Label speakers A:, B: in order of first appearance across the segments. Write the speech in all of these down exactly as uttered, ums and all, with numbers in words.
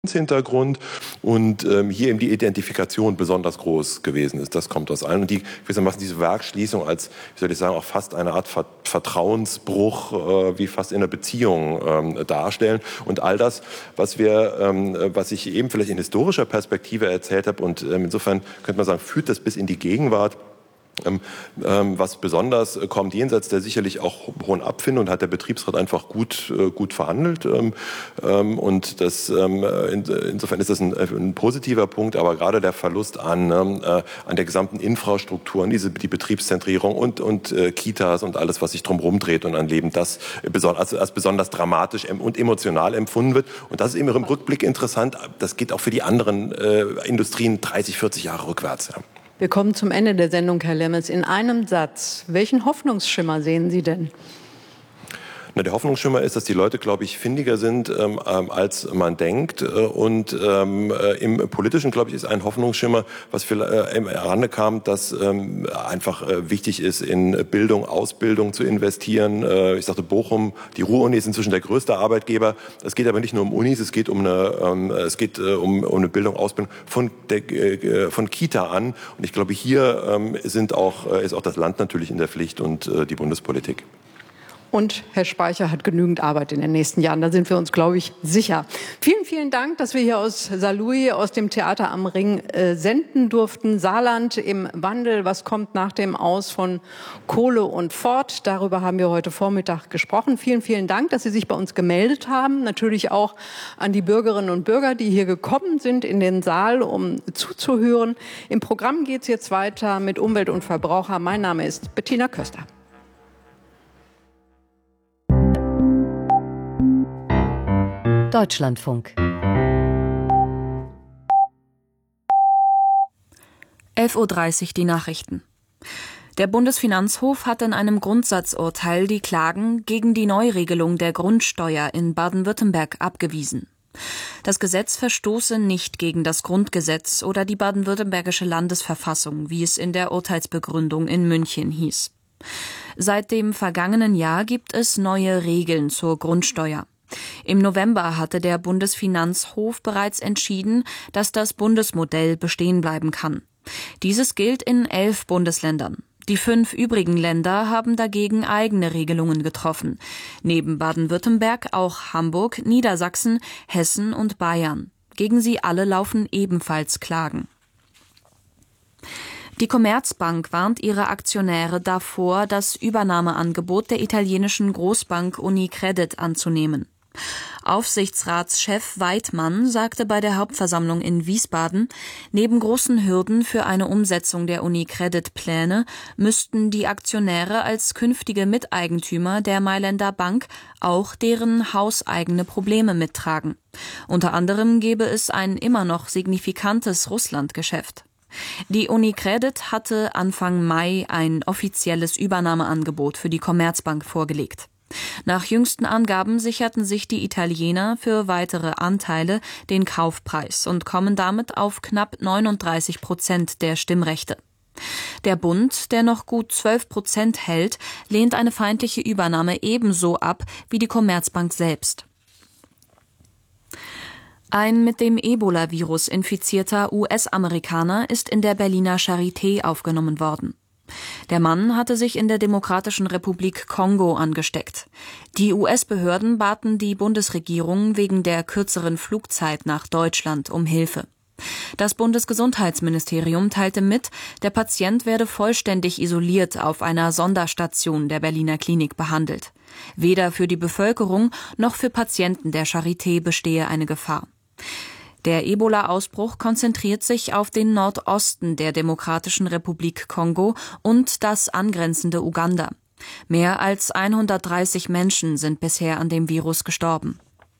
A: Hintergrund und ähm, hier eben die Identifikation besonders groß gewesen ist. Das kommt aus allen. Und die, gewissermaßen diese Werkschließung als, wie soll ich sagen, auch fast eine Art Vertrauensbruch, äh, wie fast in einer Beziehung ähm, darstellen. Und all das, was wir, ähm, was ich eben vielleicht in historischer Perspektive erzählt habe, und ähm, insofern könnte man sagen, führt das bis in die Gegenwart. Ähm, ähm, was besonders äh, kommt, jenseits der sicherlich auch hohen Abfindung, hat der Betriebsrat einfach gut, äh, gut verhandelt. Ähm, ähm, und das, ähm, in, insofern ist das ein, ein positiver Punkt, aber gerade der Verlust an, äh, an der gesamten Infrastruktur, an diese, die Betriebszentrierung und, und äh, Kitas und alles, was sich drumherum dreht und an Leben, das beson als, als besonders dramatisch und emotional empfunden wird. Und das ist eben im Rückblick interessant. Das geht auch für die anderen äh, Industrien dreißig, vierzig Jahre rückwärts. Ja.
B: Wir kommen zum Ende der Sendung, Herr Lemmes. In einem Satz, welchen Hoffnungsschimmer sehen Sie denn?
A: Na, der Hoffnungsschimmer ist, dass die Leute, glaube ich, findiger sind, ähm, als man denkt. Und ähm, im Politischen, glaube ich, ist ein Hoffnungsschimmer, was für äh, Rande kam, dass ähm, einfach äh, wichtig ist, in Bildung, Ausbildung zu investieren. Äh, ich sagte, Bochum, die Ruhr-Uni ist inzwischen der größte Arbeitgeber. Es geht aber nicht nur um Unis, es geht um eine, ähm, es geht äh, um, um eine Bildung, Ausbildung von, der, äh, von Kita an. Und ich glaube, hier ähm, sind auch, äh, ist auch das Land natürlich in der Pflicht und äh, die Bundespolitik.
B: Und Herr Speicher hat genügend Arbeit in den nächsten Jahren. Da sind wir uns, glaube ich, sicher. Vielen, vielen Dank, dass wir hier aus Saarlouis, aus dem Theater am Ring, äh, senden durften. Saarland im Wandel. Was kommt nach dem Aus von Kohle und Ford? Darüber haben wir heute Vormittag gesprochen. Vielen, vielen Dank, dass Sie sich bei uns gemeldet haben. Natürlich auch an die Bürgerinnen und Bürger, die hier gekommen sind in den Saal, um zuzuhören. Im Programm geht es jetzt weiter mit Umwelt und Verbraucher. Mein Name ist Bettina Köster.
C: Deutschlandfunk.
D: elf Uhr dreißig die Nachrichten. Der Bundesfinanzhof hat in einem Grundsatzurteil die Klagen gegen die Neuregelung der Grundsteuer in Baden-Württemberg abgewiesen. Das Gesetz verstoße nicht gegen das Grundgesetz oder die baden-württembergische Landesverfassung, wie es in der Urteilsbegründung in München hieß. Seit dem vergangenen Jahr gibt es neue Regeln zur Grundsteuer. Im November hatte der Bundesfinanzhof bereits entschieden, dass das Bundesmodell bestehen bleiben kann. Dieses gilt in elf Bundesländern. Die fünf übrigen Länder haben dagegen eigene Regelungen getroffen. Neben Baden-Württemberg auch Hamburg, Niedersachsen, Hessen und Bayern. Gegen sie alle laufen ebenfalls Klagen. Die Commerzbank warnt ihre Aktionäre davor, das Übernahmeangebot der italienischen Großbank Unicredit anzunehmen. Aufsichtsratschef Weidmann sagte bei der Hauptversammlung in Wiesbaden, neben großen Hürden für eine Umsetzung der Unicredit-Pläne müssten die Aktionäre als künftige Miteigentümer der Mailänder Bank auch deren hauseigene Probleme mittragen. Unter anderem gäbe es ein immer noch signifikantes Russlandgeschäft. Die Unicredit hatte Anfang Mai ein offizielles Übernahmeangebot für die Commerzbank vorgelegt. Nach jüngsten Angaben sicherten sich die Italiener für weitere Anteile den Kaufpreis und kommen damit auf knapp neununddreißig Prozent der Stimmrechte. Der Bund, der noch gut zwölf Prozent hält, lehnt eine feindliche Übernahme ebenso ab wie die Commerzbank selbst. Ein mit dem Ebola-Virus infizierter U S-Amerikaner ist in der Berliner Charité aufgenommen worden. Der Mann hatte sich in der Demokratischen Republik Kongo angesteckt. Die U S-Behörden baten die Bundesregierung wegen der kürzeren Flugzeit nach Deutschland um Hilfe. Das Bundesgesundheitsministerium teilte mit, der Patient werde vollständig isoliert auf einer Sonderstation der Berliner Klinik behandelt. Weder für die Bevölkerung noch für Patienten der Charité bestehe eine Gefahr. Der Ebola-Ausbruch konzentriert sich auf den Nordosten der Demokratischen Republik Kongo und das angrenzende Uganda. Mehr als hundertdreißig Menschen sind bisher an dem Virus gestorben.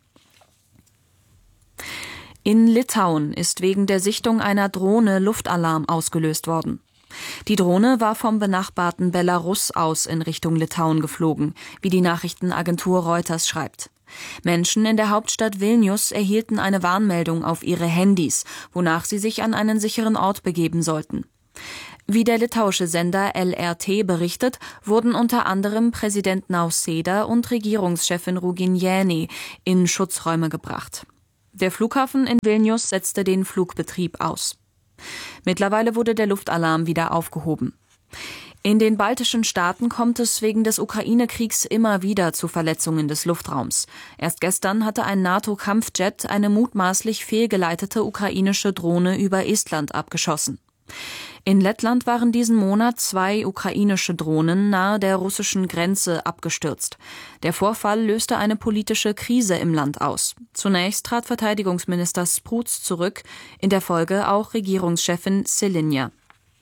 D: In Litauen ist wegen der Sichtung einer Drohne Luftalarm ausgelöst worden. Die Drohne war vom benachbarten Belarus aus in Richtung Litauen geflogen, wie die Nachrichtenagentur Reuters schreibt. Menschen in der Hauptstadt Vilnius erhielten eine Warnmeldung auf ihre Handys, wonach sie sich an einen sicheren Ort begeben sollten. Wie der litauische Sender L R T berichtet, wurden unter anderem Präsident Nausėda und Regierungschefin Ruginienė in Schutzräume gebracht. Der Flughafen in Vilnius setzte den Flugbetrieb aus. Mittlerweile wurde der Luftalarm wieder aufgehoben. In den baltischen Staaten kommt es wegen des Ukraine-Kriegs immer wieder zu Verletzungen des Luftraums. Erst gestern hatte ein NATO-Kampfjet eine mutmaßlich fehlgeleitete ukrainische Drohne über Estland abgeschossen. In Lettland waren diesen Monat zwei ukrainische Drohnen nahe der russischen Grenze abgestürzt. Der Vorfall löste eine politische Krise im Land aus. Zunächst trat Verteidigungsminister Sprutz zurück, in der Folge auch Regierungschefin Šiliniņa.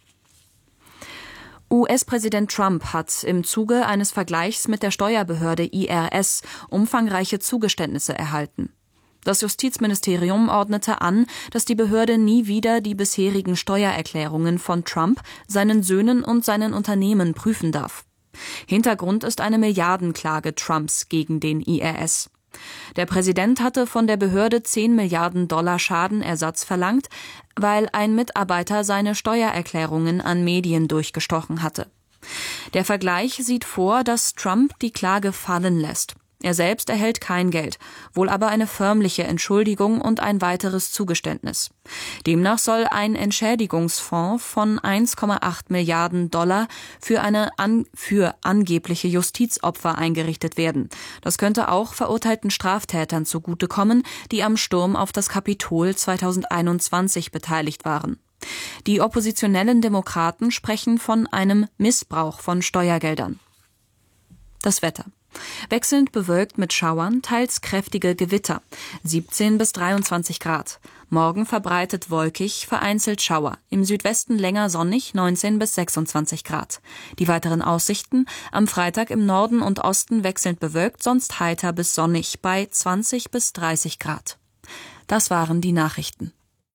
D: U S-Präsident Trump hat im Zuge eines Vergleichs mit der Steuerbehörde I R S umfangreiche Zugeständnisse erhalten. Das Justizministerium ordnete an, dass die Behörde nie wieder die bisherigen Steuererklärungen von Trump, seinen Söhnen und seinen Unternehmen prüfen darf. Hintergrund ist eine Milliardenklage Trumps gegen den I R S. Der Präsident hatte von der Behörde zehn Milliarden Dollar Schadenersatz verlangt, weil ein Mitarbeiter seine Steuererklärungen an Medien durchgestochen hatte. Der Vergleich sieht vor, dass Trump die Klage fallen lässt. Er selbst erhält kein Geld, wohl aber eine förmliche Entschuldigung und ein weiteres Zugeständnis. Demnach soll ein Entschädigungsfonds von eins Komma acht Milliarden Dollar für eine an, für angebliche Justizopfer eingerichtet werden. Das könnte auch verurteilten Straftätern zugutekommen, die am Sturm auf das Kapitol zweitausendeinundzwanzig beteiligt waren. Die oppositionellen Demokraten sprechen von einem Missbrauch von Steuergeldern. Das Wetter. Wechselnd bewölkt mit Schauern, teils kräftige Gewitter, siebzehn bis dreiundzwanzig Grad. Morgen verbreitet wolkig, vereinzelt Schauer, im Südwesten länger sonnig, neunzehn bis sechsundzwanzig Grad. Die weiteren Aussichten: am Freitag im Norden und Osten wechselnd bewölkt, sonst heiter bis sonnig bei zwanzig bis dreißig Grad. Das waren die Nachrichten.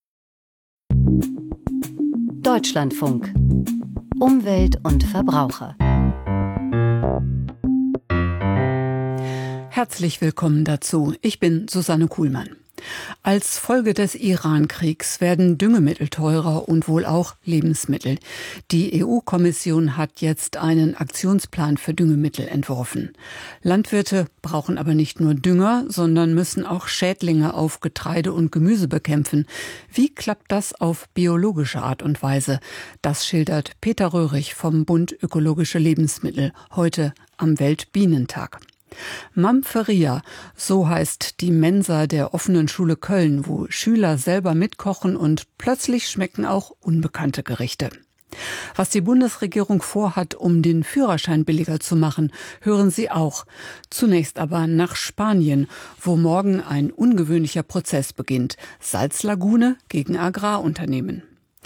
C: Deutschlandfunk. Umwelt und Verbraucher.
B: Herzlich willkommen dazu. Ich bin Susanne Kuhlmann. Als Folge des Iran-Kriegs werden Düngemittel teurer und wohl auch Lebensmittel. Die E U-Kommission hat jetzt einen Aktionsplan für Düngemittel entworfen. Landwirte brauchen aber nicht nur Dünger, sondern müssen auch Schädlinge auf Getreide und Gemüse bekämpfen. Wie klappt das auf biologische Art und Weise? Das schildert Peter Röhrig vom Bund Ökologische Lebensmittel heute am Weltbienentag. Mamferia, so heißt die Mensa der offenen Schule Köln, wo Schüler selber mitkochen und plötzlich schmecken auch unbekannte Gerichte. Was die Bundesregierung vorhat, um den Führerschein billiger zu machen, hören Sie auch. Zunächst aber nach Spanien, wo morgen ein ungewöhnlicher Prozess beginnt. Salzlagune gegen Agrarunternehmen.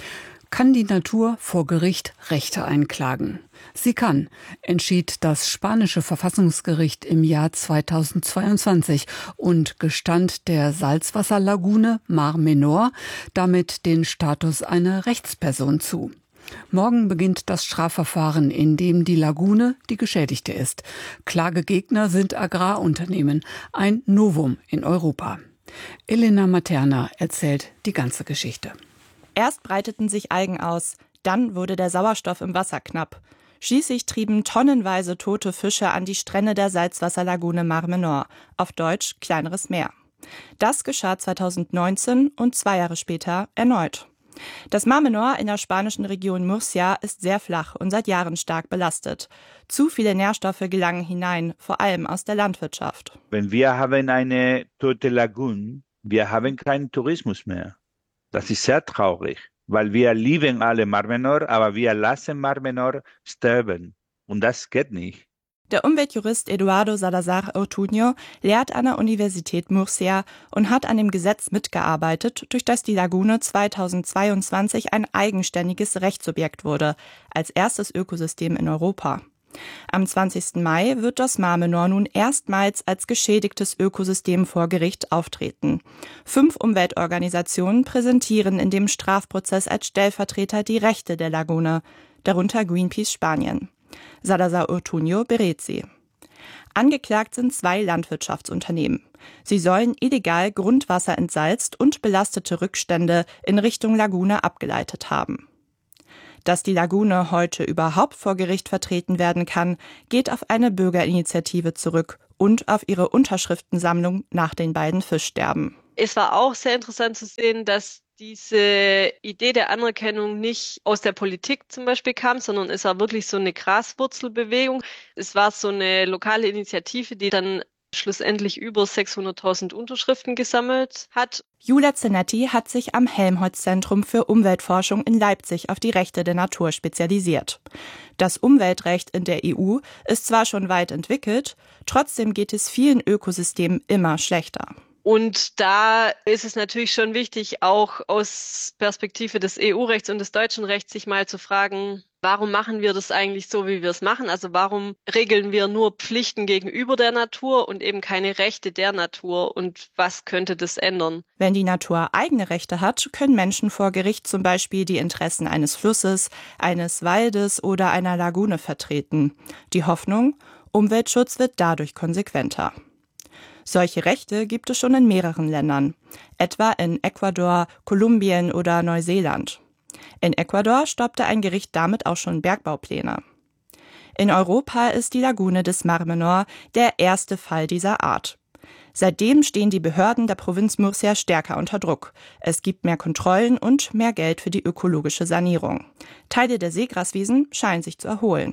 B: Kann die Natur vor Gericht Rechte einklagen? Sie kann, entschied das spanische Verfassungsgericht im Jahr zweitausendzweiundzwanzig und gestand der Salzwasserlagune Mar Menor damit den Status einer Rechtsperson zu. Morgen beginnt das Strafverfahren, in dem die Lagune die Geschädigte ist. Klagegegner sind Agrarunternehmen, ein Novum in Europa. Elena Materna erzählt die ganze Geschichte.
E: Erst breiteten sich Algen aus, dann wurde der Sauerstoff im Wasser knapp. Schließlich trieben tonnenweise tote Fische an die Strände der Salzwasserlagune Mar Menor, auf Deutsch Kleineres Meer. Das geschah zweitausendneunzehn und zwei Jahre später erneut. Das Mar Menor in der spanischen Region Murcia ist sehr flach und seit Jahren stark belastet. Zu viele Nährstoffe gelangen hinein, vor allem aus der Landwirtschaft.
F: Wenn wir haben eine tote Lagune, wir haben keinen Tourismus mehr. Das ist sehr traurig, weil wir lieben alle Mar Menor, aber wir lassen Mar Menor sterben. Und das geht nicht.
E: Der Umweltjurist Eduardo Salazar Ortuño lehrt an der Universität Murcia und hat an dem Gesetz mitgearbeitet, durch das die Lagune zweitausendzweiundzwanzig ein eigenständiges Rechtssubjekt wurde, als erstes Ökosystem in Europa. Am zwanzigsten Mai wird das Mar Menor nun erstmals als geschädigtes Ökosystem vor Gericht auftreten. Fünf Umweltorganisationen präsentieren in dem Strafprozess als Stellvertreter die Rechte der Lagune, darunter Greenpeace Spanien. Salazar Ortuño berät sie. Angeklagt sind zwei Landwirtschaftsunternehmen. Sie sollen illegal Grundwasser entsalzt und belastete Rückstände in Richtung Lagune abgeleitet haben. Dass die Lagune heute überhaupt vor Gericht vertreten werden kann, geht auf eine Bürgerinitiative zurück und auf ihre Unterschriftensammlung nach den beiden Fischsterben.
G: Es war auch sehr interessant zu sehen, dass diese Idee der Anerkennung nicht aus der Politik zum Beispiel kam, sondern es war wirklich so eine Graswurzelbewegung. Es war so eine lokale Initiative, die dann schlussendlich über sechshunderttausend Unterschriften gesammelt hat.
E: Julia Zenetti hat sich am Helmholtz-Zentrum für Umweltforschung in Leipzig auf die Rechte der Natur spezialisiert. Das Umweltrecht in der E U ist zwar schon weit entwickelt, trotzdem geht es vielen Ökosystemen immer schlechter.
G: Und da ist es natürlich schon wichtig, auch aus Perspektive des E U-Rechts und des deutschen Rechts sich mal zu fragen, warum machen wir das eigentlich so, wie wir es machen? Also warum regeln wir nur Pflichten gegenüber der Natur und eben keine Rechte der Natur? Und was könnte das ändern?
E: Wenn die Natur eigene Rechte hat, können Menschen vor Gericht zum Beispiel die Interessen eines Flusses, eines Waldes oder einer Lagune vertreten. Die Hoffnung, Umweltschutz wird dadurch konsequenter. Solche Rechte gibt es schon in mehreren Ländern, etwa in Ecuador, Kolumbien oder Neuseeland. In Ecuador stoppte ein Gericht damit auch schon Bergbaupläne. In Europa ist die Lagune des Mar Menor der erste Fall dieser Art. Seitdem stehen die Behörden der Provinz Murcia stärker unter Druck. Es gibt mehr Kontrollen und mehr Geld für die ökologische Sanierung. Teile der Seegraswiesen scheinen sich zu erholen.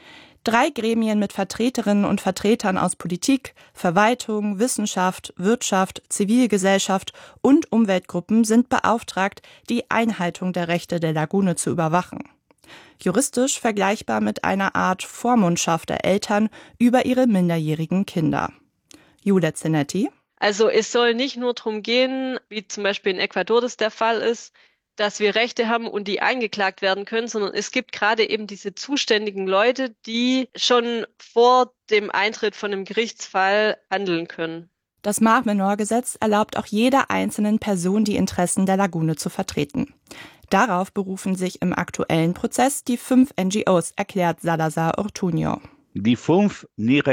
E: Drei Gremien mit Vertreterinnen und Vertretern aus Politik, Verwaltung, Wissenschaft, Wirtschaft, Zivilgesellschaft und Umweltgruppen sind beauftragt, die Einhaltung der Rechte der Lagune zu überwachen. Juristisch vergleichbar mit einer Art Vormundschaft der Eltern über ihre minderjährigen Kinder. Julia Zenetti.
G: Also es soll nicht nur darum gehen, wie zum Beispiel in Ecuador das der Fall ist, dass wir Rechte haben und die eingeklagt werden können, sondern es gibt gerade eben diese zuständigen Leute, die schon vor dem Eintritt von einem Gerichtsfall handeln können.
E: Das Mar Menor-Gesetz erlaubt auch jeder einzelnen Person, die Interessen der Lagune zu vertreten. Darauf berufen sich im aktuellen Prozess die fünf N G Os, erklärt Salazar Ortuño.
F: Die fünf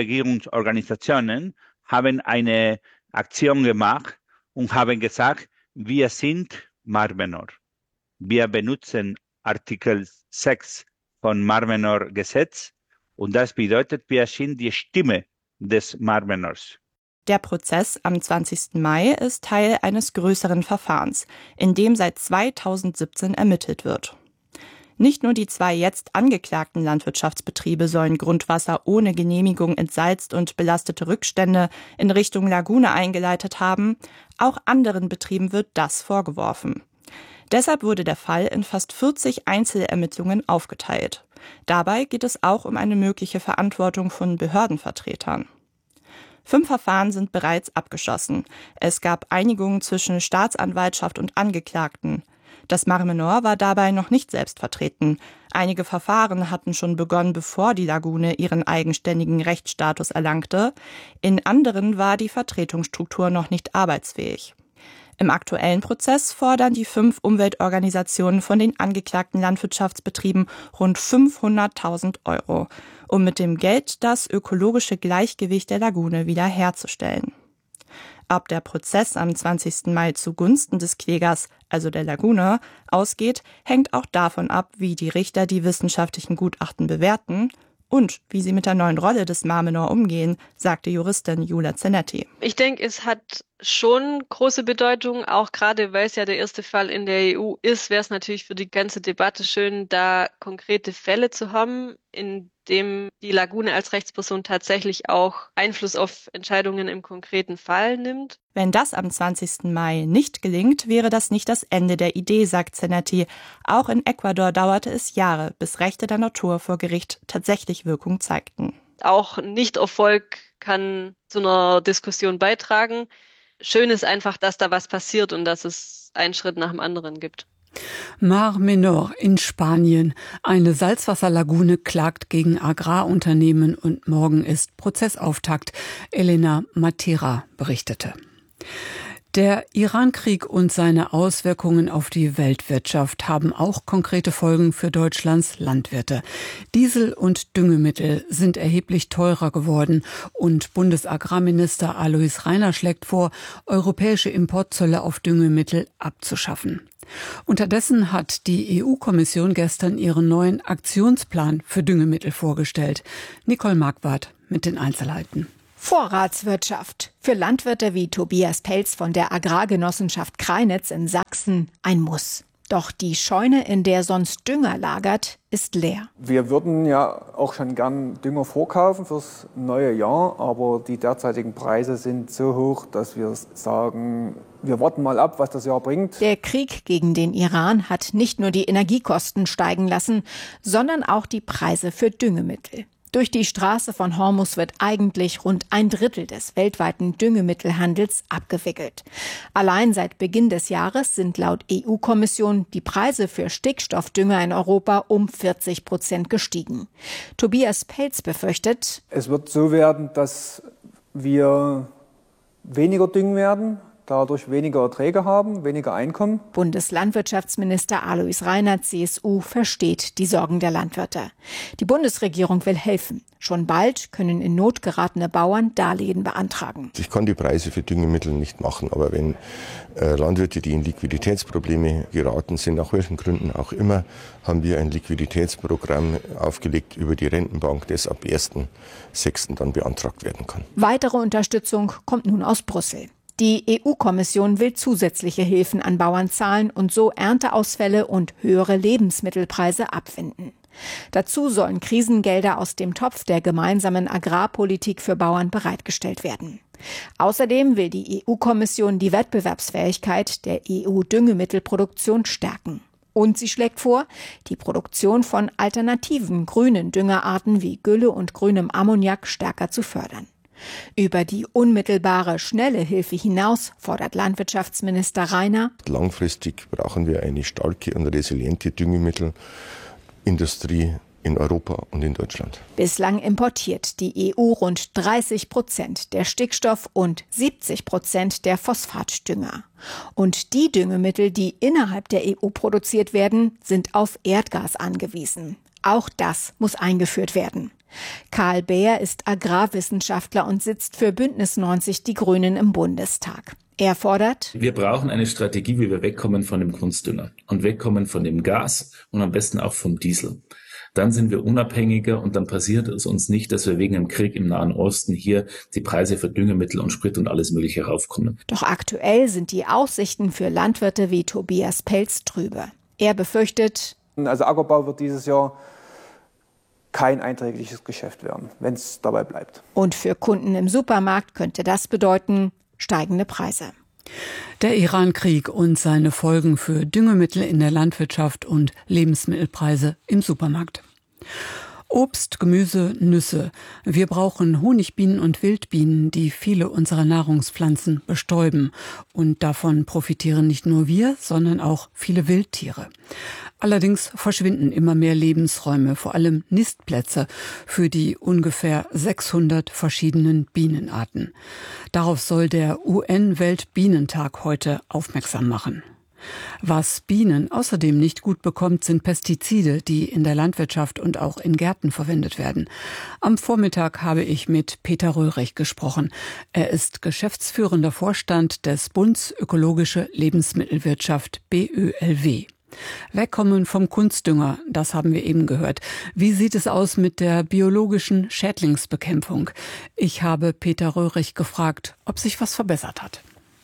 F: Nichtregierungsorganisationen haben eine Aktion gemacht und haben gesagt, wir sind Mar Menor. Wir benutzen Artikel sechs von Mar Menor Gesetz und das bedeutet, wir sind die Stimme des Mar Menors.
E: Der Prozess am zwanzigsten Mai ist Teil eines größeren Verfahrens, in dem seit zweitausendsiebzehn ermittelt wird. Nicht nur die zwei jetzt angeklagten Landwirtschaftsbetriebe sollen Grundwasser ohne Genehmigung entsalzt und belastete Rückstände in Richtung Lagune eingeleitet haben, auch anderen Betrieben wird das vorgeworfen. Deshalb wurde der Fall in fast vierzig Einzelermittlungen aufgeteilt. Dabei geht es auch um eine mögliche Verantwortung von Behördenvertretern. Fünf Verfahren sind bereits abgeschlossen. Es gab Einigungen zwischen Staatsanwaltschaft und Angeklagten. Das Mar Menor war dabei noch nicht selbst vertreten. Einige Verfahren hatten schon begonnen, bevor die Lagune ihren eigenständigen Rechtsstatus erlangte. In anderen war die Vertretungsstruktur noch nicht arbeitsfähig. Im aktuellen Prozess fordern die fünf Umweltorganisationen von den angeklagten Landwirtschaftsbetrieben rund fünfhunderttausend Euro, um mit dem Geld das ökologische Gleichgewicht der Lagune wiederherzustellen. Ob der Prozess am zwanzigsten Mai zugunsten des Klägers, also der Lagune, ausgeht, hängt auch davon ab, wie die Richter die wissenschaftlichen Gutachten bewerten und wie sie mit der neuen Rolle des Mar Menor umgehen, sagte Juristin Julia Zenetti.
G: Ich denke, es hat schon große Bedeutung, auch gerade weil es ja der erste Fall in der E U ist, wäre es natürlich für die ganze Debatte schön, da konkrete Fälle zu haben, in dem die Lagune als Rechtsperson tatsächlich auch Einfluss auf Entscheidungen im konkreten Fall nimmt.
E: Wenn das am zwanzigsten Mai nicht gelingt, wäre das nicht das Ende der Idee, sagt Zenetti. Auch in Ecuador dauerte es Jahre, bis Rechte der Natur vor Gericht tatsächlich Wirkung zeigten.
G: Auch Nichterfolg kann zu einer Diskussion beitragen. Schön ist einfach, dass da was passiert und dass es einen Schritt nach dem anderen gibt.
B: Mar Menor in Spanien. Eine Salzwasserlagune klagt gegen Agrarunternehmen und morgen ist Prozessauftakt. Elena Matera berichtete. Der Iran-Krieg und seine Auswirkungen auf die Weltwirtschaft haben auch konkrete Folgen für Deutschlands Landwirte. Diesel und Düngemittel sind erheblich teurer geworden und Bundesagrarminister Alois Rainer schlägt vor, europäische Importzölle auf Düngemittel abzuschaffen. Unterdessen hat die E U-Kommission gestern ihren neuen Aktionsplan für Düngemittel vorgestellt. Nicole Marquardt mit den Einzelheiten.
H: Vorratswirtschaft. Für Landwirte wie Tobias Pelz von der Agrargenossenschaft Kreinitz in Sachsen ein Muss. Doch die Scheune, in der sonst Dünger lagert, ist leer.
I: Wir würden ja auch schon gern Dünger vorkaufen fürs neue Jahr, aber die derzeitigen Preise sind so hoch, dass wir sagen, wir warten mal ab, was das Jahr bringt.
H: Der Krieg gegen den Iran hat nicht nur die Energiekosten steigen lassen, sondern auch die Preise für Düngemittel. Durch die Straße von Hormuz wird eigentlich rund ein Drittel des weltweiten Düngemittelhandels abgewickelt. Allein seit Beginn des Jahres sind laut E U-Kommission die Preise für Stickstoffdünger in Europa um vierzig Prozent gestiegen. Tobias Pelz befürchtet,
I: es wird so werden, dass wir weniger düngen werden, dadurch weniger Erträge haben, weniger Einkommen.
H: Bundeslandwirtschaftsminister Alois Rainer, C S U, versteht die Sorgen der Landwirte. Die Bundesregierung will helfen. Schon bald können in Not geratene Bauern Darlehen beantragen.
J: Ich kann die Preise für Düngemittel nicht machen, aber wenn äh, Landwirte, die in Liquiditätsprobleme geraten sind, nach welchen Gründen auch immer, haben wir ein Liquiditätsprogramm aufgelegt über die Rentenbank, das ab ersten sechsten dann beantragt werden kann.
H: Weitere Unterstützung kommt nun aus Brüssel. Die E U-Kommission will zusätzliche Hilfen an Bauern zahlen und so Ernteausfälle und höhere Lebensmittelpreise abwenden. Dazu sollen Krisengelder aus dem Topf der gemeinsamen Agrarpolitik für Bauern bereitgestellt werden. Außerdem will die E U-Kommission die Wettbewerbsfähigkeit der E U-Düngemittelproduktion stärken. Und sie schlägt vor, die Produktion von alternativen grünen Düngerarten wie Gülle und grünem Ammoniak stärker zu fördern. Über die unmittelbare, schnelle Hilfe hinaus fordert Landwirtschaftsminister Rainer:
J: Langfristig brauchen wir eine starke und resiliente Düngemittelindustrie in Europa und in Deutschland.
H: Bislang importiert die E U rund dreißig Prozent der Stickstoff- und siebzig Prozent der Phosphatdünger. Und die Düngemittel, die innerhalb der E U produziert werden, sind auf Erdgas angewiesen. Auch das muss eingeführt werden. Karl Beer ist Agrarwissenschaftler und sitzt für Bündnis neunzig Die Grünen im Bundestag. Er fordert:
K: Wir brauchen eine Strategie, wie wir wegkommen von dem Kunstdünger und wegkommen von dem Gas und am besten auch vom Diesel. Dann sind wir unabhängiger und dann passiert es uns nicht, dass wir wegen dem Krieg im Nahen Osten hier die Preise für Düngemittel und Sprit und alles Mögliche raufkommen.
H: Doch aktuell sind die Aussichten für Landwirte wie Tobias Pelz trübe. Er befürchtet:
I: Also Ackerbau wird dieses Jahr kein einträgliches Geschäft werden, wenn es dabei bleibt.
H: Und für Kunden im Supermarkt könnte das bedeuten steigende Preise.
B: Der Iran-Krieg und seine Folgen für Düngemittel in der Landwirtschaft und Lebensmittelpreise im Supermarkt. Obst, Gemüse, Nüsse. Wir brauchen Honigbienen und Wildbienen, die viele unserer Nahrungspflanzen bestäuben. Und davon profitieren nicht nur wir, sondern auch viele Wildtiere. Allerdings verschwinden immer mehr Lebensräume, vor allem Nistplätze, für die ungefähr sechshundert verschiedenen Bienenarten. Darauf soll der U N-Weltbienentag heute aufmerksam machen. Was Bienen außerdem nicht gut bekommt, sind Pestizide, die in der Landwirtschaft und auch in Gärten verwendet werden. Am Vormittag habe ich mit Peter Röhrig gesprochen. Er ist geschäftsführender Vorstand des Bunds Ökologische Lebensmittelwirtschaft B Ö L W. Wegkommen vom Kunstdünger, das haben wir eben gehört. Wie sieht es aus mit der biologischen Schädlingsbekämpfung? Ich habe Peter Röhrig gefragt, ob sich was verbessert hat.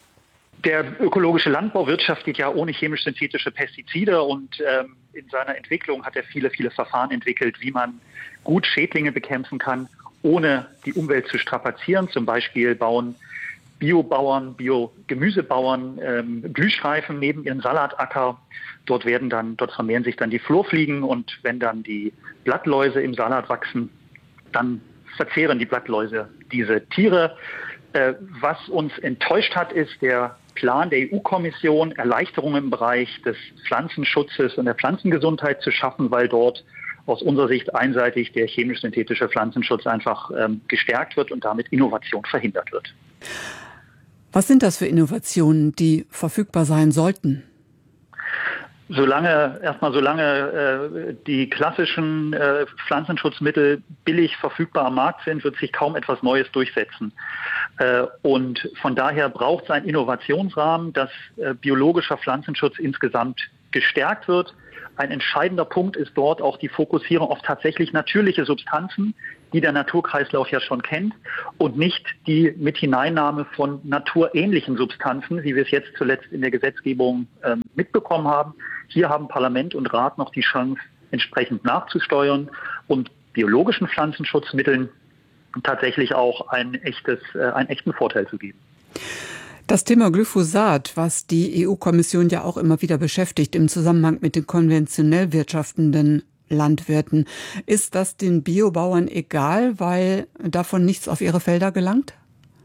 L: Der ökologische Landbau wirtschaftet ja ohne chemisch-synthetische Pestizide und ähm, in seiner Entwicklung hat er viele, viele Verfahren entwickelt, wie man gut Schädlinge bekämpfen kann, ohne die Umwelt zu strapazieren. Zum Beispiel bauen Biobauern, Biogemüsebauern ähm, Blühstreifen neben ihren Salatacker. Dort werden dann, dort vermehren sich dann die Florfliegen und wenn dann die Blattläuse im Salat wachsen, dann verzehren die Blattläuse diese Tiere. Äh, was uns enttäuscht hat, ist der Plan der E U-Kommission, Erleichterungen im Bereich des Pflanzenschutzes und der Pflanzengesundheit zu schaffen, weil dort aus unserer Sicht einseitig der chemisch-synthetische Pflanzenschutz einfach ähm, gestärkt wird und damit Innovation verhindert wird.
B: Was sind das für Innovationen, die verfügbar sein sollten?
L: Solange, erstmal solange äh, die klassischen äh, Pflanzenschutzmittel billig verfügbar am Markt sind, wird sich kaum etwas Neues durchsetzen. Äh, und von daher braucht es einen Innovationsrahmen, dass äh, biologischer Pflanzenschutz insgesamt gestärkt wird. Ein entscheidender Punkt ist dort auch die Fokussierung auf tatsächlich natürliche Substanzen, die der Naturkreislauf ja schon kennt, und nicht die Mithineinnahme von naturähnlichen Substanzen, wie wir es jetzt zuletzt in der Gesetzgebung äh, mitbekommen haben. Hier haben Parlament und Rat noch die Chance, entsprechend nachzusteuern und biologischen Pflanzenschutzmitteln tatsächlich auch ein echtes, äh, einen echten Vorteil zu geben.
B: Das Thema Glyphosat, was die E U-Kommission ja auch immer wieder beschäftigt im Zusammenhang mit den konventionell wirtschaftenden Landwirten, ist das den Biobauern egal, weil davon nichts auf ihre Felder gelangt?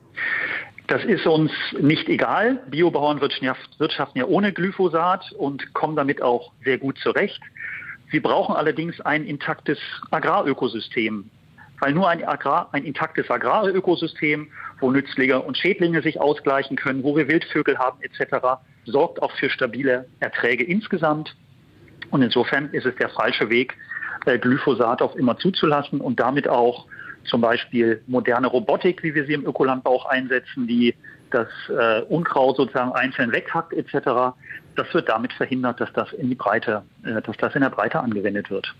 L: Das ist uns nicht egal. Biobauern wirtschaften ja ohne Glyphosat und kommen damit auch sehr gut zurecht. Sie brauchen allerdings ein intaktes Agrarökosystem. Weil nur ein, Agrar, ein intaktes Agrarökosystem, wo Nützlinge und Schädlinge sich ausgleichen können, wo wir Wildvögel haben et cetera, sorgt auch für stabile Erträge insgesamt. Und insofern ist es der falsche Weg, äh, Glyphosat auf immer zuzulassen und damit auch zum Beispiel moderne Robotik, wie wir sie im Ökolandbau auch einsetzen, die das äh, Unkraut sozusagen einzeln weghackt et cetera. Das wird damit verhindert, dass das in die Breite, äh, dass das in der Breite angewendet wird.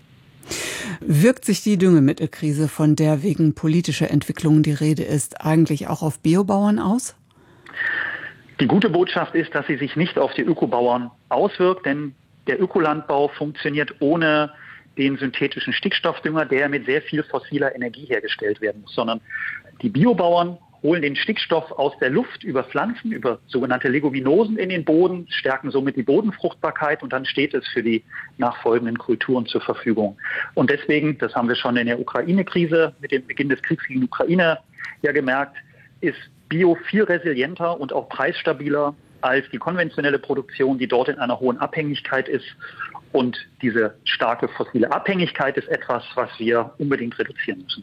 B: Wirkt sich die Düngemittelkrise, von der wegen politischer Entwicklungen die Rede ist, eigentlich auch auf Biobauern aus?
L: Die gute Botschaft ist, dass sie sich nicht auf die Ökobauern auswirkt, denn der Ökolandbau funktioniert ohne den synthetischen Stickstoffdünger, der mit sehr viel fossiler Energie hergestellt werden muss, sondern die Biobauern holen den Stickstoff aus der Luft über Pflanzen, über sogenannte Leguminosen in den Boden, stärken somit die Bodenfruchtbarkeit und dann steht es für die nachfolgenden Kulturen zur Verfügung. Und deswegen, das haben wir schon in der Ukraine-Krise mit dem Beginn des Kriegs gegen Ukraine ja gemerkt, ist Bio viel resilienter und auch preisstabiler als die konventionelle Produktion, die dort in einer hohen Abhängigkeit ist. Und diese starke fossile Abhängigkeit ist etwas, was wir unbedingt reduzieren müssen.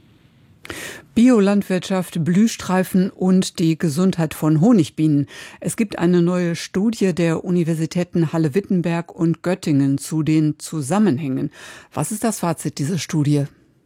B: Biolandwirtschaft, Blühstreifen und die Gesundheit von Honigbienen. Es gibt eine neue Studie der Universitäten Halle-Wittenberg und Göttingen zu den Zusammenhängen. Was ist das Fazit dieser Studie?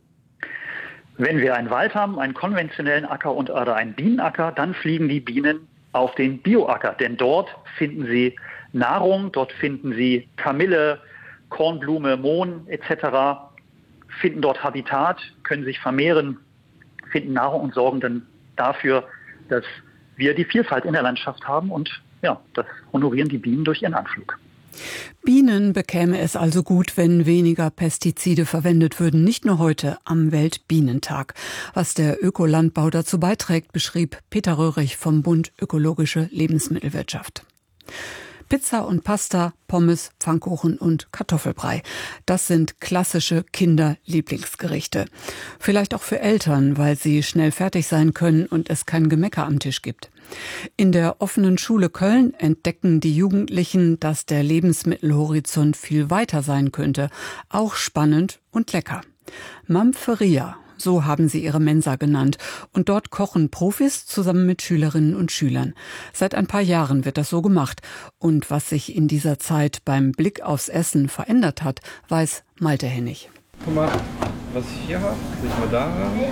L: Wenn wir einen Wald haben, einen konventionellen Acker und oder einen Bienenacker, dann fliegen die Bienen auf den Bioacker. Denn dort finden sie Nahrung, dort finden sie Kamille, Kornblume, Mohn et cetera, finden dort Habitat, können sich vermehren, finden Nahrung und sorgen dann dafür, dass wir die Vielfalt in der Landschaft haben und ja, das honorieren die Bienen durch ihren Anflug.
B: Bienen bekäme es also gut, wenn weniger Pestizide verwendet würden, nicht nur heute am Weltbienentag. Was der Ökolandbau dazu beiträgt, beschrieb Peter Röhrig vom Bund Ökologische Lebensmittelwirtschaft. Pizza und Pasta, Pommes, Pfannkuchen und Kartoffelbrei. Das sind klassische Kinderlieblingsgerichte. Vielleicht auch für Eltern, weil sie schnell fertig sein können und es kein Gemecker am Tisch gibt. In der offenen Schule Köln entdecken die Jugendlichen, dass der Lebensmittelhorizont viel weiter sein könnte. Auch spannend und lecker. Mamferia. So haben sie ihre Mensa genannt. Und dort kochen Profis zusammen mit Schülerinnen und Schülern. Seit ein paar Jahren wird das so gemacht. Und was sich in dieser Zeit beim Blick aufs Essen verändert hat, weiß Malte Hennig.
M: Guck mal, was ich hier habe, was ich mal da habe.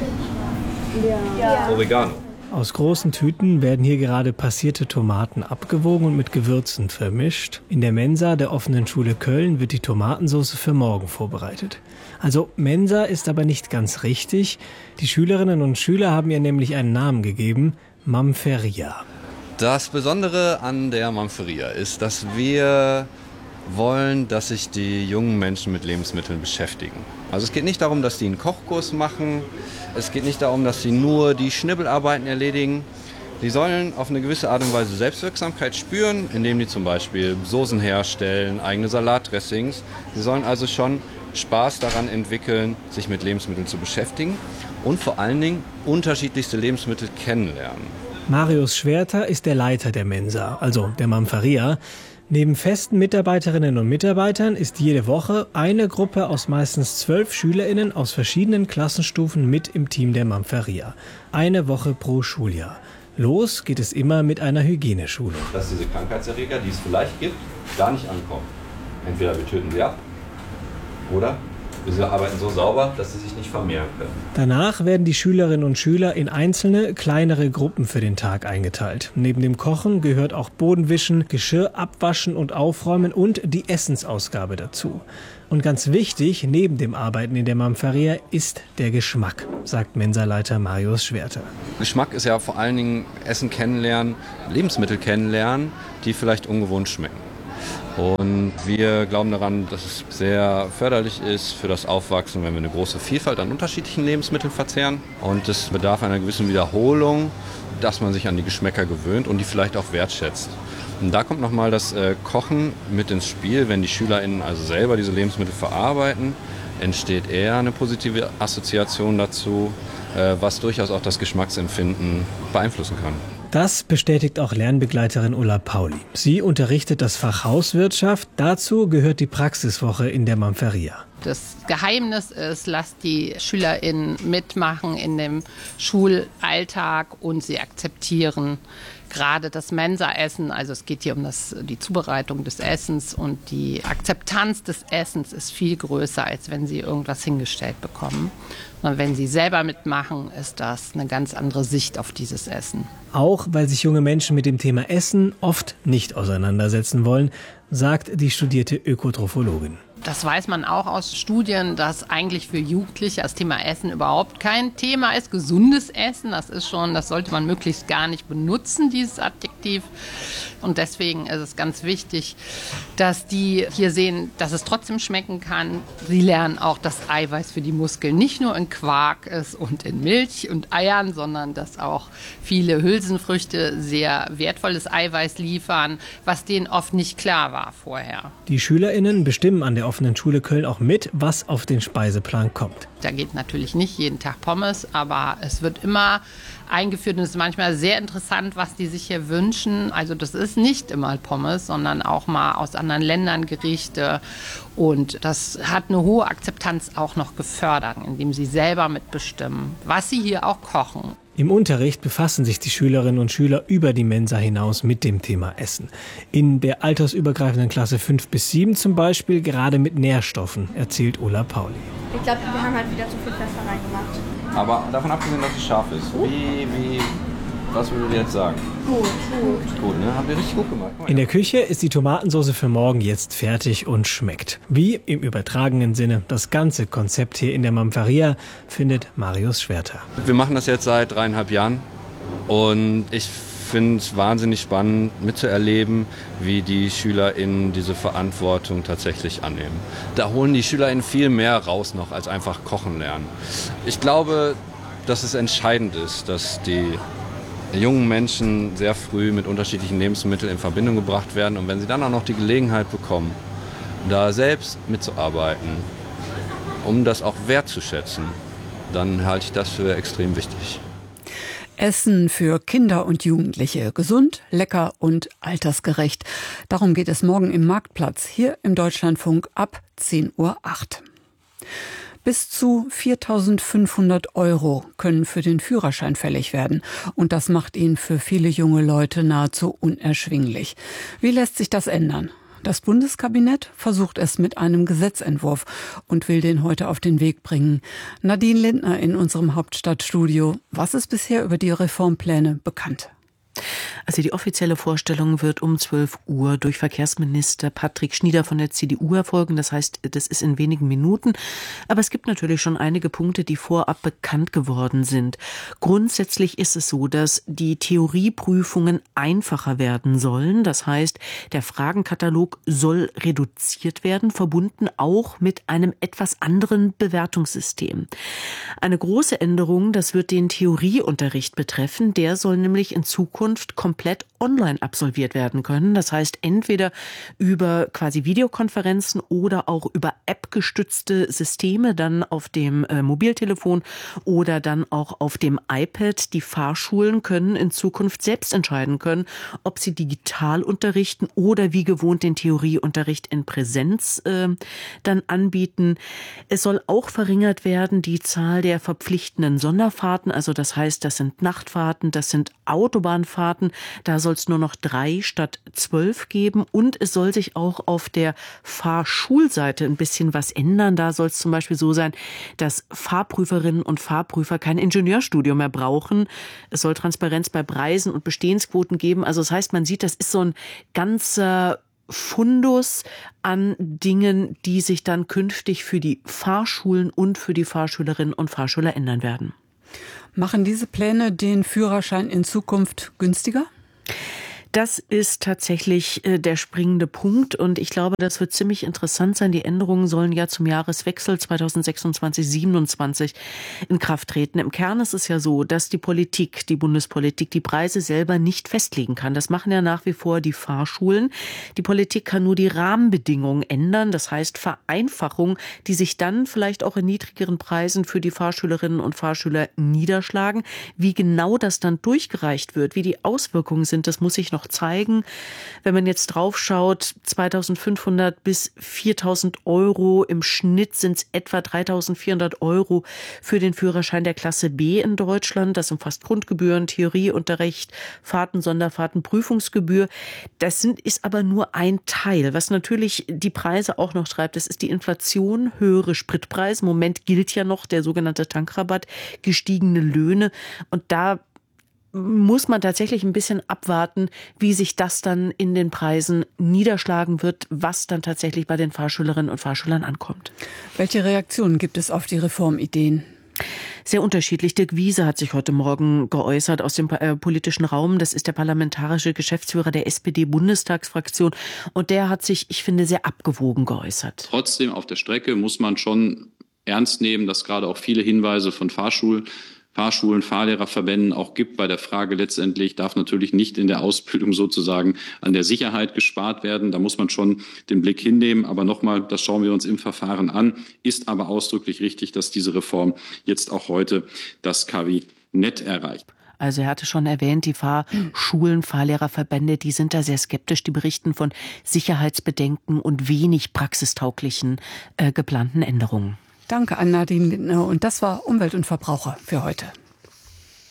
M: Ja. Oregano.
N: Aus großen Tüten werden hier gerade passierte Tomaten abgewogen und mit Gewürzen vermischt. In der Mensa der offenen Schule Köln wird die Tomatensauce für morgen vorbereitet. Also Mensa ist aber nicht ganz richtig. Die Schülerinnen und Schüler haben ihr nämlich einen Namen gegeben, Mamferia.
O: Das Besondere an der Mamferia ist, dass wir wollen, dass sich die jungen Menschen mit Lebensmitteln beschäftigen. Also es geht nicht darum, dass die einen Kochkurs machen, es geht nicht darum, dass sie nur die Schnibbelarbeiten erledigen. Die sollen auf eine gewisse Art und Weise Selbstwirksamkeit spüren, indem die zum Beispiel Soßen herstellen, eigene Salatdressings. Sie sollen also schon Spaß daran entwickeln, sich mit Lebensmitteln zu beschäftigen und vor allen Dingen unterschiedlichste Lebensmittel kennenlernen.
N: Marius Schwerter ist der Leiter der Mensa, also der Mamferia. Neben festen Mitarbeiterinnen und Mitarbeitern ist jede Woche eine Gruppe aus meistens zwölf SchülerInnen aus verschiedenen Klassenstufen mit im Team der Mamferia. Eine Woche pro Schuljahr. Los geht es immer mit einer Hygieneschulung.
O: Dass diese Krankheitserreger, die es vielleicht gibt, gar nicht ankommen. Entweder wir töten sie ab oder wir arbeiten so sauber, dass sie sich nicht vermehren können.
N: Danach werden die Schülerinnen und Schüler in einzelne, kleinere Gruppen für den Tag eingeteilt. Neben dem Kochen gehört auch Bodenwischen, Geschirr abwaschen und aufräumen und die Essensausgabe dazu. Und ganz wichtig, neben dem Arbeiten in der Mamfaria ist der Geschmack, sagt Mensaleiter Marius Schwerter.
O: Geschmack ist ja vor allen Dingen Essen kennenlernen, Lebensmittel kennenlernen, die vielleicht ungewohnt schmecken. Und wir glauben daran, dass es sehr förderlich ist für das Aufwachsen, wenn wir eine große Vielfalt an unterschiedlichen Lebensmitteln verzehren. Und es bedarf einer gewissen Wiederholung, dass man sich an die Geschmäcker gewöhnt und die vielleicht auch wertschätzt. Und da kommt nochmal das äh, Kochen mit ins Spiel. Wenn die SchülerInnen also selber diese Lebensmittel verarbeiten, entsteht eher eine positive Assoziation dazu, äh, was durchaus auch das Geschmacksempfinden beeinflussen kann.
N: Das bestätigt auch Lernbegleiterin Ulla Pauli. Sie unterrichtet das Fach Hauswirtschaft. Dazu gehört die Praxiswoche in der Mamfaria.
P: Das Geheimnis ist, lasst die SchülerInnen mitmachen in dem Schulalltag und sie akzeptieren gerade das Mensaessen. Also es geht hier um das, die Zubereitung des Essens und die Akzeptanz des Essens ist viel größer, als wenn sie irgendwas hingestellt bekommen. Und wenn sie selber mitmachen, ist das eine ganz andere Sicht auf dieses Essen.
N: Auch weil sich junge Menschen mit dem Thema Essen oft nicht auseinandersetzen wollen, sagt die studierte Ökotrophologin.
P: Das weiß man auch aus Studien, dass eigentlich für Jugendliche das Thema Essen überhaupt kein Thema ist. Gesundes Essen, das ist schon, das sollte man möglichst gar nicht benutzen, dieses Adjektiv. Und deswegen ist es ganz wichtig, dass die hier sehen, dass es trotzdem schmecken kann. Sie lernen auch, dass Eiweiß für die Muskeln nicht nur in Quark ist und in Milch und Eiern, sondern dass auch viele Hülsenfrüchte sehr wertvolles Eiweiß liefern, was denen oft nicht klar war vorher.
N: Die SchülerInnen bestimmen an der offenen Schule Köln auch mit, was auf den Speiseplan kommt.
P: Da geht natürlich nicht jeden Tag Pommes, aber es wird immer eingeführt und es ist manchmal sehr interessant, was die sich hier wünschen. Also das ist nicht immer Pommes, sondern auch mal aus anderen Ländern Gerichte. Und das hat eine hohe Akzeptanz auch noch gefördert, indem sie selber mitbestimmen, was sie hier auch kochen.
N: Im Unterricht befassen sich die Schülerinnen und Schüler über die Mensa hinaus mit dem Thema Essen. In der altersübergreifenden Klasse fünf bis sieben zum Beispiel gerade mit Nährstoffen, erzählt Ulla Pauli.
Q: Ich glaube, wir haben halt wieder zu viel Pfeffer reingemacht.
O: Aber davon abgesehen, dass es scharf ist, wie, wie, was würdet ihr jetzt sagen?
Q: Gut, gut.
O: Gut, ne? Habt ihr richtig gut gemacht.
N: In der Küche ist die Tomatensauce für morgen jetzt fertig und schmeckt. Wie im übertragenen Sinne das ganze Konzept hier in der Mamfaria, findet Marius Schwerter.
O: Wir machen das jetzt seit dreieinhalb Jahren und ich finde es wahnsinnig spannend mitzuerleben, wie die SchülerInnen diese Verantwortung tatsächlich annehmen. Da holen die SchülerInnen viel mehr raus noch als einfach kochen lernen. Ich glaube, dass es entscheidend ist, dass die jungen Menschen sehr früh mit unterschiedlichen Lebensmitteln in Verbindung gebracht werden und wenn sie dann auch noch die Gelegenheit bekommen, da selbst mitzuarbeiten, um das auch wertzuschätzen, dann halte ich das für extrem wichtig.
B: Essen für Kinder und Jugendliche. Gesund, lecker und altersgerecht. Darum geht es morgen im Marktplatz, hier im Deutschlandfunk ab zehn Uhr acht. Bis zu viertausendfünfhundert Euro können für den Führerschein fällig werden. Und das macht ihn für viele junge Leute nahezu unerschwinglich. Wie lässt sich das ändern? Das Bundeskabinett versucht es mit einem Gesetzentwurf und will den heute auf den Weg bringen. Nadine Lindner in unserem Hauptstadtstudio. Was ist bisher über die Reformpläne bekannt?
R: Also die offizielle Vorstellung wird um zwölf Uhr durch Verkehrsminister Patrick Schnieder von der C D U erfolgen. Das heißt, das ist in wenigen Minuten. Aber es gibt natürlich schon einige Punkte, die vorab bekannt geworden sind. Grundsätzlich ist es so, dass die Theorieprüfungen einfacher werden sollen. Das heißt, der Fragenkatalog soll reduziert werden, verbunden auch mit einem etwas anderen Bewertungssystem. Eine große Änderung, das wird den Theorieunterricht betreffen. Der soll nämlich in Zukunft komplett online absolviert werden können. Das heißt, entweder über quasi Videokonferenzen oder auch über App-gestützte Systeme, dann auf dem äh, Mobiltelefon oder dann auch auf dem iPad. Die Fahrschulen können in Zukunft selbst entscheiden können, ob sie digital unterrichten oder wie gewohnt den Theorieunterricht in Präsenz äh, dann anbieten. Es soll auch verringert werden die Zahl der verpflichtenden Sonderfahrten. Also das heißt, das sind Nachtfahrten, das sind Autobahnfahrten, Fahrten. Da soll es nur noch drei statt zwölf geben. Und es soll sich auch auf der Fahrschulseite ein bisschen was ändern. Da soll es zum Beispiel so sein, dass Fahrprüferinnen und Fahrprüfer kein Ingenieurstudium mehr brauchen. Es soll Transparenz bei Preisen und Bestehensquoten geben. Also das heißt, man sieht, das ist so ein ganzer Fundus an Dingen, die sich dann künftig für die Fahrschulen und für die Fahrschülerinnen und Fahrschüler ändern werden.
B: Machen diese Pläne den Führerschein in Zukunft günstiger?
R: Das ist tatsächlich äh, der springende Punkt und ich glaube, das wird ziemlich interessant sein. Die Änderungen sollen ja zum Jahreswechsel zweitausendsechsundzwanzig siebenundzwanzig in Kraft treten. Im Kern ist es ja so, dass die Politik, die Bundespolitik, die Preise selber nicht festlegen kann. Das machen ja nach wie vor die Fahrschulen. Die Politik kann nur die Rahmenbedingungen ändern, das heißt Vereinfachungen, die sich dann vielleicht auch in niedrigeren Preisen für die Fahrschülerinnen und Fahrschüler niederschlagen. Wie genau das dann durchgereicht wird, wie die Auswirkungen sind, das muss ich noch zeigen. Wenn man jetzt drauf schaut, zweitausendfünfhundert bis viertausend Euro, im Schnitt sind es etwa dreitausendvierhundert Euro für den Führerschein der Klasse B in Deutschland. Das umfasst Grundgebühren, Theorieunterricht, Fahrten, Sonderfahrten, Prüfungsgebühr. Das sind, ist aber nur ein Teil. Was natürlich die Preise auch noch treibt, das ist die Inflation, höhere Spritpreise. Im Moment gilt ja noch der sogenannte Tankrabatt, gestiegene Löhne. Und da muss man tatsächlich ein bisschen abwarten, wie sich das dann in den Preisen niederschlagen wird, was dann tatsächlich bei den Fahrschülerinnen und Fahrschülern ankommt.
B: Welche Reaktionen gibt es auf die Reformideen?
R: Sehr unterschiedlich. Dirk Wiese hat sich heute Morgen geäußert aus dem äh, politischen Raum. Das ist der parlamentarische Geschäftsführer der S P D-Bundestagsfraktion. Und der hat sich, ich finde, sehr abgewogen geäußert.
S: Trotzdem auf der Strecke muss man schon ernst nehmen, dass gerade auch viele Hinweise von Fahrschul Fahrschulen, Fahrlehrerverbänden auch gibt bei der Frage letztendlich, darf natürlich nicht in der Ausbildung sozusagen an der Sicherheit gespart werden. Da muss man schon den Blick hinnehmen. Aber nochmal, das schauen wir uns im Verfahren an. Ist aber ausdrücklich richtig, dass diese Reform jetzt auch heute das Kabinett erreicht.
R: Also er hatte schon erwähnt, die Fahrschulen, Fahrlehrerverbände, die sind da sehr skeptisch. Die berichten von Sicherheitsbedenken und wenig praxistauglichen äh, geplanten Änderungen.
B: Danke an Nadine Lindner und das war Umwelt und Verbraucher für heute.